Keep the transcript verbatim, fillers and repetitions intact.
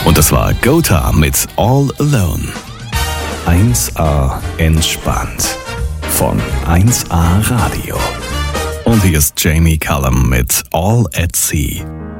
Und das war Gotha mit All Alone. eins A entspannt von eins A Radio. Und hier ist Jamie Cullum mit All at Sea.